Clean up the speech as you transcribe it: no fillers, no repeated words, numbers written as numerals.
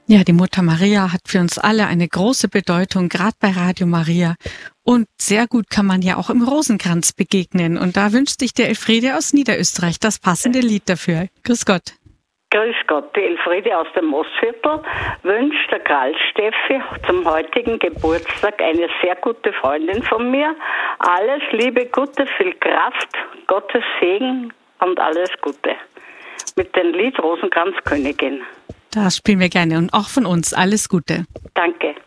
Ja, die Mutter Maria hat für uns alle eine große Bedeutung, gerade bei Radio Maria. Und sehr gut kann man ja auch im Rosenkranz begegnen. Und da wünscht sich der Elfriede aus Niederösterreich das passende Lied dafür. Grüß Gott. Grüß Gott, die Elfriede aus dem Moosviertel wünscht der Karl Steffi zum heutigen Geburtstag, eine sehr gute Freundin von mir. Alles Liebe, Gute, viel Kraft, Gottes Segen und alles Gute. Mit dem Lied Rosenkranzkönigin. Das spielen wir gerne und auch von uns alles Gute. Danke.